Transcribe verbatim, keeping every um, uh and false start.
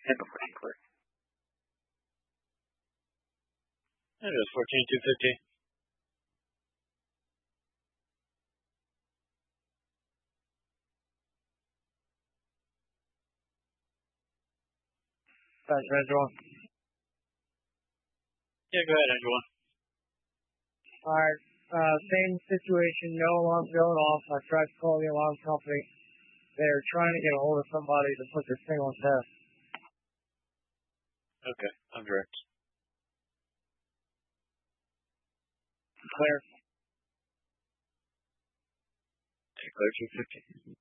Handle fourteen clear. It is fourteen two fifty. That's Angela. Yeah, go ahead, Angela. All right. Uh, same situation. No alarms going off. I tried to call the alarm company. They're trying to get a hold of somebody to put this thing on test. Okay, I'm direct. Clear. Clear two fifty.